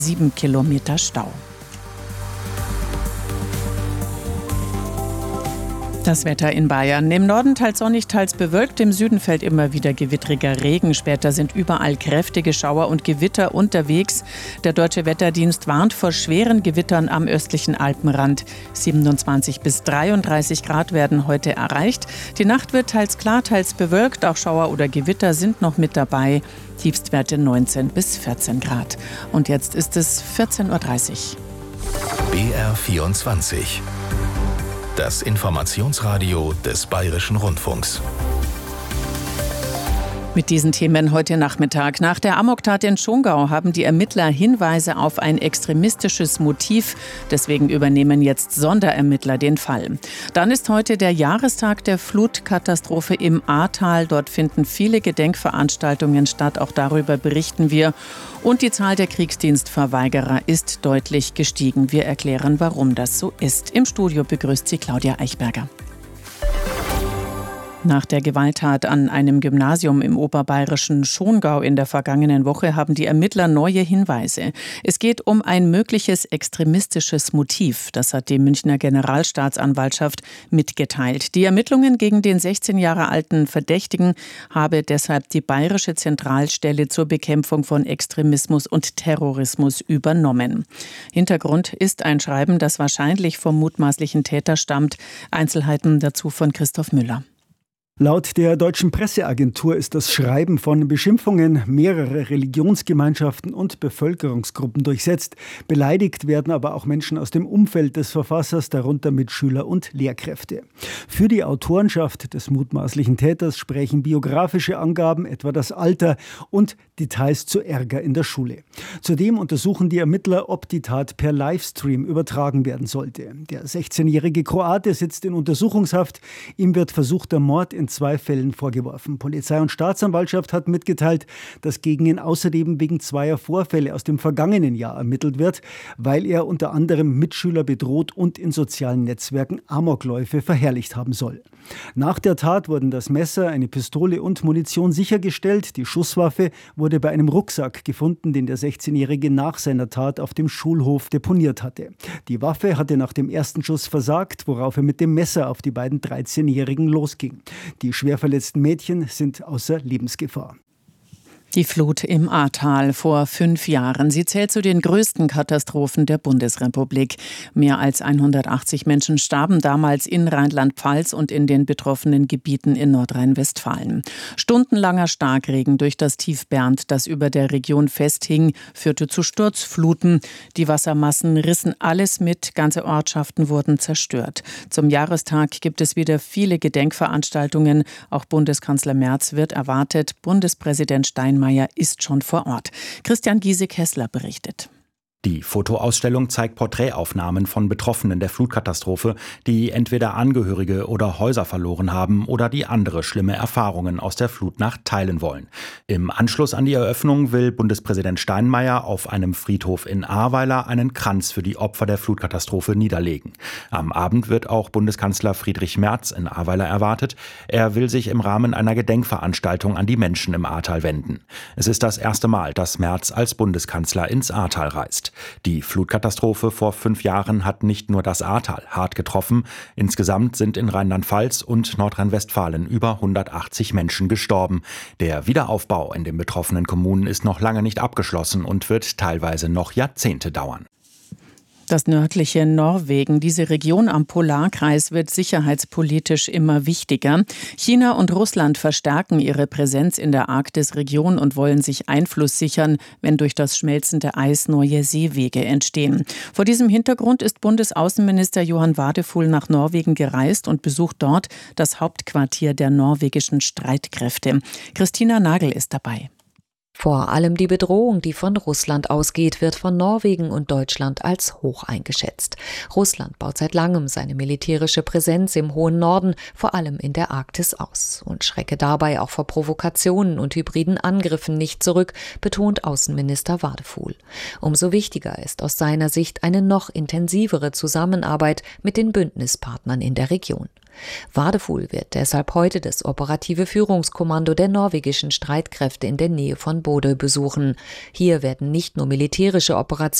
7 Kilometer Stau. Das Wetter in Bayern. Im Norden teils sonnig, teils bewölkt. Im Süden fällt immer wieder gewittriger Regen. Später sind überall kräftige Schauer und Gewitter unterwegs. Der Deutsche Wetterdienst warnt vor schweren Gewittern am östlichen Alpenrand. 27 bis 33 Grad werden heute erreicht. Die Nacht wird teils klar, teils bewölkt. Auch Schauer oder Gewitter sind noch mit dabei. Tiefstwerte 19 bis 14 Grad. Und jetzt ist es 14.30 Uhr. BR24. Das Informationsradio des Bayerischen Rundfunks. Mit diesen Themen heute Nachmittag. Nach der Amoktat in Schongau haben die Ermittler Hinweise auf ein extremistisches Motiv. Deswegen übernehmen jetzt Sonderermittler den Fall. Dann ist heute der Jahrestag der Flutkatastrophe im Ahrtal. Dort finden viele Gedenkveranstaltungen statt. Auch darüber berichten wir. Und die Zahl der Kriegsdienstverweigerer ist deutlich gestiegen. Wir erklären, warum das so ist. Im Studio begrüßt sie Claudia Eichberger. Nach der Gewalttat an einem Gymnasium im oberbayerischen Schongau in der vergangenen Woche haben die Ermittler neue Hinweise. Es geht um ein mögliches extremistisches Motiv. Das hat die Münchner Generalstaatsanwaltschaft mitgeteilt. Die Ermittlungen gegen den 16 Jahre alten Verdächtigen habe deshalb die Bayerische Zentralstelle zur Bekämpfung von Extremismus und Terrorismus übernommen. Hintergrund ist ein Schreiben, das wahrscheinlich vom mutmaßlichen Täter stammt. Einzelheiten dazu von Christoph Müller. Laut der deutschen Presseagentur ist das Schreiben von Beschimpfungen mehrerer Religionsgemeinschaften und Bevölkerungsgruppen durchsetzt. Beleidigt werden aber auch Menschen aus dem Umfeld des Verfassers, darunter Mitschüler und Lehrkräfte. Für die Autorenschaft des mutmaßlichen Täters sprechen biografische Angaben, etwa das Alter und Details zu Ärger in der Schule. Zudem untersuchen die Ermittler, ob die Tat per Livestream übertragen werden sollte. Der 16-jährige Kroate sitzt in Untersuchungshaft. Ihm wird versuchter Mord in 2 Fällen vorgeworfen. Polizei und Staatsanwaltschaft hat mitgeteilt, dass gegen ihn außerdem wegen 2 Vorfälle aus dem vergangenen Jahr ermittelt wird, weil er unter anderem Mitschüler bedroht und in sozialen Netzwerken Amokläufe verherrlicht haben soll. Nach der Tat wurden das Messer, eine Pistole und Munition sichergestellt. Die Schusswaffe wurde bei einem Rucksack gefunden, den der 16-Jährige nach seiner Tat auf dem Schulhof deponiert hatte. Die Waffe hatte nach dem ersten Schuss versagt, worauf er mit dem Messer auf die beiden 13-Jährigen losging. Die schwer verletzten Mädchen sind außer Lebensgefahr. Die Flut im Ahrtal vor 5 Jahren. Sie zählt zu den größten Katastrophen der Bundesrepublik. Mehr als 180 Menschen starben damals in Rheinland-Pfalz und in den betroffenen Gebieten in Nordrhein-Westfalen. Stundenlanger Starkregen durch das Tief Bernd, das über der Region festhing, führte zu Sturzfluten. Die Wassermassen rissen alles mit, ganze Ortschaften wurden zerstört. Zum Jahrestag gibt es wieder viele Gedenkveranstaltungen. Auch Bundeskanzler Merz wird erwartet. Bundespräsident Steinmeier ist schon vor Ort. Christian Giese-Kessler berichtet. Die Fotoausstellung zeigt Porträtaufnahmen von Betroffenen der Flutkatastrophe, die entweder Angehörige oder Häuser verloren haben oder die andere schlimme Erfahrungen aus der Flutnacht teilen wollen. Im Anschluss an die Eröffnung will Bundespräsident Steinmeier auf einem Friedhof in Ahrweiler einen Kranz für die Opfer der Flutkatastrophe niederlegen. Am Abend wird auch Bundeskanzler Friedrich Merz in Ahrweiler erwartet. Er will sich im Rahmen einer Gedenkveranstaltung an die Menschen im Ahrtal wenden. Es ist das erste Mal, dass Merz als Bundeskanzler ins Ahrtal reist. Die Flutkatastrophe vor 5 Jahren hat nicht nur das Ahrtal hart getroffen. Insgesamt sind in Rheinland-Pfalz und Nordrhein-Westfalen über 180 Menschen gestorben. Der Wiederaufbau in den betroffenen Kommunen ist noch lange nicht abgeschlossen und wird teilweise noch Jahrzehnte dauern. Das nördliche Norwegen, diese Region am Polarkreis, wird sicherheitspolitisch immer wichtiger. China und Russland verstärken ihre Präsenz in der Arktisregion und wollen sich Einfluss sichern, wenn durch das schmelzende Eis neue Seewege entstehen. Vor diesem Hintergrund ist Bundesaußenminister Johann Wadephul nach Norwegen gereist und besucht dort das Hauptquartier der norwegischen Streitkräfte. Christina Nagel ist dabei. Vor allem die Bedrohung, die von Russland ausgeht, wird von Norwegen und Deutschland als hoch eingeschätzt. Russland baut seit langem seine militärische Präsenz im hohen Norden, vor allem in der Arktis, aus und schrecke dabei auch vor Provokationen und hybriden Angriffen nicht zurück, betont Außenminister Wadephul. Umso wichtiger ist aus seiner Sicht eine noch intensivere Zusammenarbeit mit den Bündnispartnern in der Region. Vardø wird deshalb heute das operative Führungskommando der norwegischen Streitkräfte in der Nähe von Bodø besuchen. Hier werden nicht nur militärische Operationen